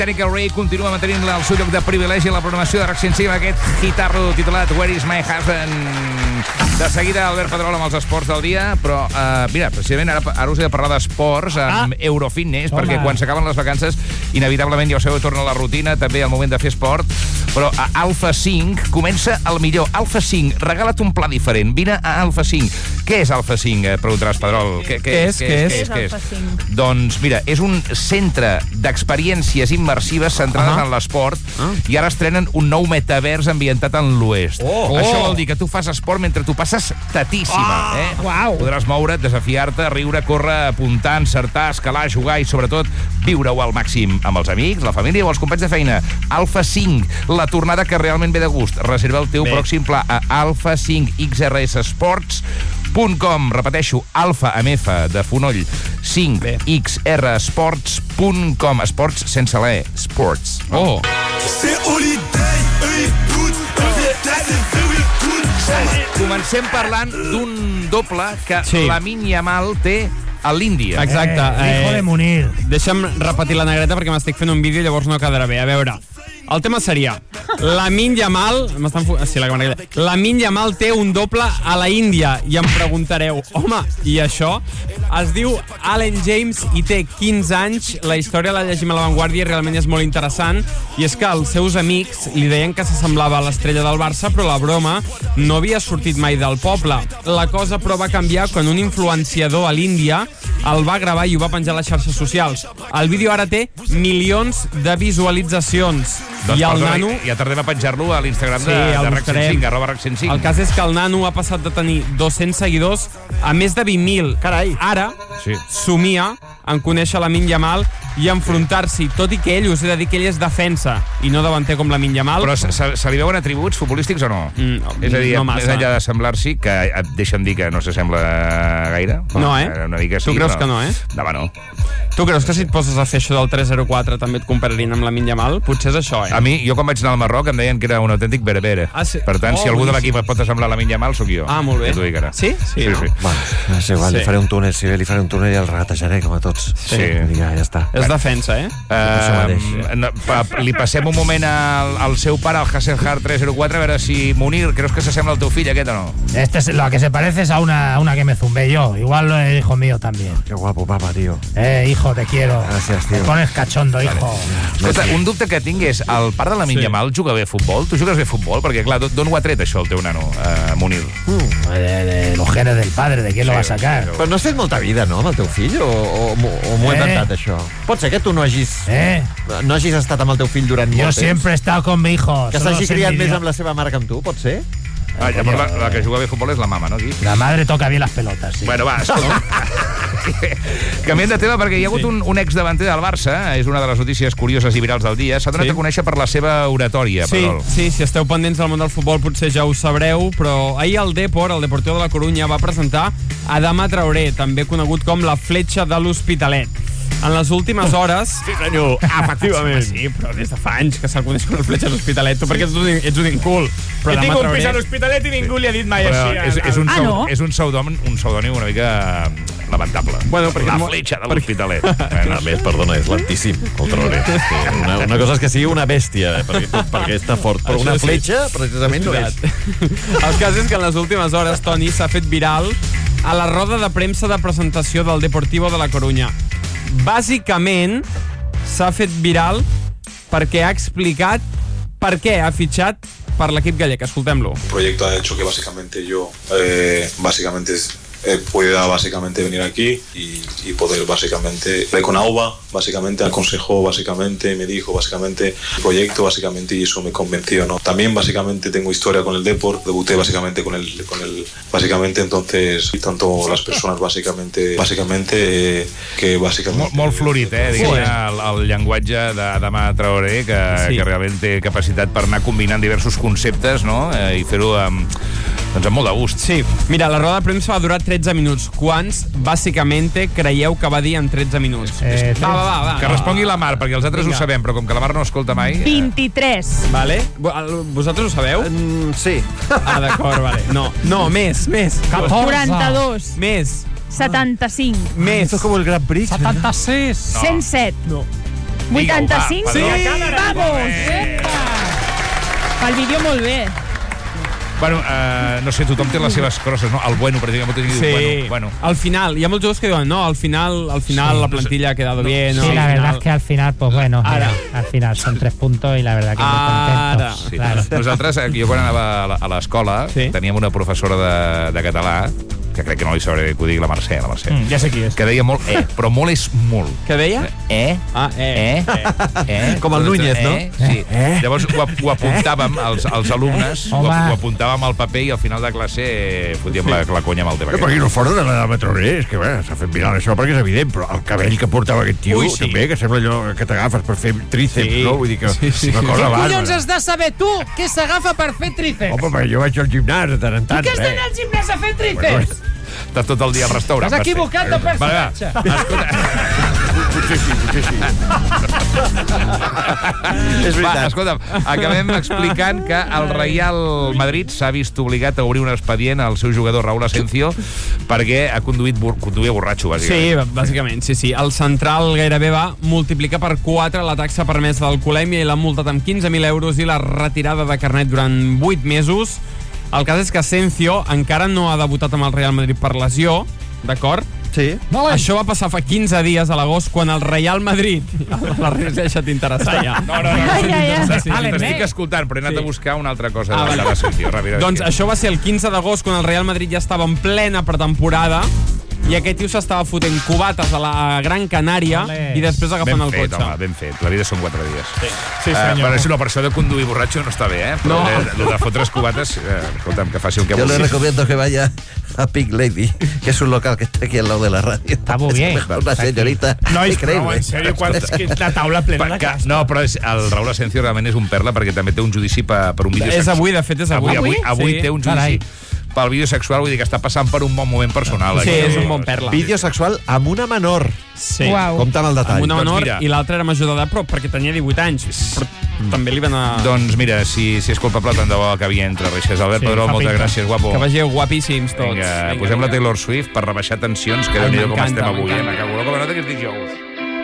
Technical Ray continua mantenint el seu lloc de privilegi en la programació de RAC 105 amb aquest guitarro titulat Where is my husband? De seguida, Albert Pedrol amb els esports del dia, però, mira, precisament ara us he de parlar d'esports amb Eurofitness, perquè quan s'acaben les vacances, inevitablement, ja ho sabeu, torna a la rutina, també al moment de fer esport, però a Alpha 5 comença el millor. Alpha 5, regala't un pla diferent. Vine a Alpha 5. Què és Alpha 5? Preguntaràs, Pedrol. Què és Alpha 5? Doncs, mira, és un centre d'experiències immersives centrades en l'esport i ara estrenen un nou metavers ambientat en l'oest. Això vol dir que tu fas esport mentre tu passes tatíssima. Podràs moure't, desafiar-te, riure, córrer, apuntar, encertar, escalar, jugar i, sobretot, viure-ho al màxim amb els amics, la família o els companys de feina. Alpha 5, la tornada que realment ve de gust. Reserva el teu pròxim pla a alpha5xrsports.com. Repeteixo, alfa amb F de fonoll 5xrsports.com. Esports sense l'E. Sports. Comencem parlant d'un doble que Lamine Yamal té a l'Índia. Exacte. Hijo de Munir. Deixa'm repetir la negreta perquè m'estic fent un vídeo i llavors no quedarà bé. A veure, el tema seria Lamine Yamal Lamine Yamal té un doble a la Índia i em preguntareu, home, i això? Es diu Allen James i té 15 anys. La història la llegim a La Vanguardia i realment és molt interessant, i és que els seus amics li deien que s'assemblava a l'estrella del Barça, però la broma no havia sortit mai del poble. La cosa però va canviar quan un influenciador a l'Índia el va gravar i ho va penjar a les xarxes socials. El vídeo ara té milions de visualitzacions. Doncs, i el nano... Ja tardem a penjar-lo a l'Instagram de RAC 105, @RAC105. El cas és que el nano ha passat de tenir 200 seguidors a més de 20.000. Carai. Ara somia en conèixer Lamine Yamal i enfrontar-s'hi, tot i que ell, us he de dir que ell és defensa i no davanter com Lamine Yamal. Però se li veuen atributs futbolístics o no? És a dir, no més enllà de semblar-s'hi, que deixa'm dir que no s'assembla gaire. No, Una mica sí, tu creus que no, No, no. Tu creus que si et poses a fer això del 304 també et compararien amb Lamine Yamal? Potser és això, A mi, jo quan vaig anar al Marroc em deien que era un autèntic berbere. Per tant, si algú de l'equip et pot assemblar a Lamine Yamal, sóc jo. Molt bé. T'ho dic ara. Sí? Sí. Bueno, és igual, li faré un túnel, si bé li faré un túnel i el regatejaré com a tots. Sí. Ja està. És defensa, Li passem un moment al seu pare, al Hasselhard 304, a veure si Munir, creus que s'assembla al teu fill aquest o no? Lo que se parece es a una que me zumbé yo. Igual lo es hijo mío también. Qué guapo, papá, tío. Hijo, te quiero. Gracias, tío. Me pones cachondo, hijo. Escolta, un dubte que tinc és, el pare de Lamine Yamal juga bé a futbol? Tu jugues bé a futbol? Perquè, clar, d'on ho ha tret això el teu nano, Munir? De los genes del padre, ¿de quién lo va a sacar? Però no has fet molta vida, no, amb el teu fill? O m'ho he inventat, això? Pot ser que tu no hagis estat amb el teu fill durant molt temps? Yo siempre he estado con mi hijo. Que s'hagi criat més amb la seva mare que amb tu, pot ser? Llavors la que juga bé a futbol és la mama, no? Aquí? La madre toca bien las pelotas, sí. Bueno, va, escolta. Canviem de tema perquè hi ha hagut un exdavanter del Barça, és una de les notícies curioses i virals del dia, s'ha donat a conèixer per la seva oratòria. Sí, si esteu pendents del món del futbol potser ja ho sabreu, però ahir el Depor, el Deportiu de la Corunya, va presentar Adama Traoré, també conegut com la fletxa de l'Hospitalet. En les últimes hores... Sí, senyor, efectivament. Sí, però des de fa anys que se'l coneix com la fletxa de l'Hospitalet, tu perquè ets un incul. He tingut un pis a l'Hospitalet i ningú li ha dit mai així. És un pseudònim una mica lamentable. Bueno, la fletxa de l'Hospitalet. A més, perdona, és lentíssim, el Traoré. Una cosa és que sigui una bèstia, perquè està fort, però una fletxa, precisament, no és. El cas és que en les últimes hores, Toni, s'ha fet viral a la roda de premsa de presentació del Deportivo de la Corunya. Bàsicament, s'ha fet viral perquè ha explicat per què ha fitxat per l'equip gallec. Escoltem-lo. El proyecto ha hecho que básicamente yo pueda venir aquí y poder básicamente con Auba, básicamente aconsejó, básicamente me dijo básicamente el proyecto, básicamente, y eso me convenció, ¿no? También básicamente tengo historia con el Depor, debuté básicamente con el básicamente, entonces tanto las personas básicamente que básicamente molt florit, diguem, el llenguatge d'Adama Traoré, que realment té capacitat per anar combinant diversos conceptes, no? I fer-ho amb molt de gust. Sí, mira, la roda de premsa va durar 13 minuts. Quants, bàsicament, creieu que va dir en 13 minuts? Va. Que respongui la Mar, perquè els altres ho sabem, però com que la Mar no escolta mai... 23. Vale. Vosaltres ho sabeu? Sí. D'acord, vale. No, més. 42. Més. 75. Més. Esto es como el Grand Prix. 76. 107. No. 85? Sí, vamos! Pel vídeo molt bé. Bueno, no sé, tothom té les seves crosses, no? El bueno, pràcticament, Sí, bueno. Al final, hi ha molts jugadors que diuen, no, al final la plantilla ha quedado bien. Sí, la verdad es que al final, pues bueno, Ara. al final son 3 puntos y la verdad que muy contentos. Sí. Claro. Nosaltres, jo quan anava a l'escola, teníem una professora de català, que crec que no li sabré acudir, la Mercè. Ja sé qui és. Que deia molt, però molt és molt. Què deia? Com el Núñez, no? Sí. Llavors ho apuntàvem, els alumnes, ho apuntàvem al paper i al final de classe fotíem la conya amb el tema. Però aquí no fora de la Metroner, és que s'ha fet viral això perquè és evident, però el cabell que portava aquest tio també, que sembla allò que t'agafes per fer tríceps, no? Vull dir que una cosa bàrbara. Què collons has de saber tu què s'agafa per fer tríceps? Home, perquè jo vaig al gimnàs de tant en tant. I què has d'anar al gimnàs a fer tríceps? Estàs tot el dia al restaurant. T'has equivocat de personatge. Potser sí. És veritat. Escolta'm, acabem explicant que el Real Madrid s'ha vist obligat a obrir un expedient al seu jugador Raúl Asensio perquè ha conduïa borratxo, bàsicament. Sí, bàsicament, sí. El central gairebé va multiplicar per 4 la taxa permesa d'alcoholèmia i l'ha multat amb 15.000 euros i la retirada de carnet durant 8 mesos. El cas és que Asensio encara no ha debutat amb el Real Madrid per lesió, d'acord? Sí. Això va passar fa 15 dies a l'agost quan el Real Madrid... La Ries deixa t'interessar ja. No. T'estic escoltant, però he anat a buscar una altra cosa de l'Asensio. Doncs això va ser el 15 d'agost quan el Real Madrid ja estava en plena pretemporada i aquest tio s'estava fotent cubates a la Gran Canària i després agafant el cotxe. Home, ben fet. La vida són 4 dies. Sí, senyor. Per això de conduir borratxo no està bé, eh? Però lo de fotre's cubates, escolta'm, que faci el que Yo vulgui. le recomiendo que vaya a Pink Lady, que es un local que está aquí al lado de la radio. Está muy bien. Una señorita No, increíble. en sèrio, és que la taula plena de casa. No, però el Raúl Asensio realment és un perla perquè també té un judici per un vídeo És sexual. avui, de fet, és avui. Avui té un judici pel vídeo sexual, vull dir que està passant per un bon moment personal. Sí, és un bon perla. Vídeo sexual amb una menor. Sí. Uau. Compte amb el detall. Amb una menor Doncs mira. i l'altra era major d'edat, però perquè tenia 18 anys. Però també li van a... Doncs mira, si és culpable, tant de bo que havia entre reixes. Albert Pedrol, moltes gràcies, guapo. Que vegeu guapíssims tots. Vinga, posem la Taylor Swift per rebaixar tensions, que déu-n'hi-do com estem avui. M'acabo. Com no té que és dijous.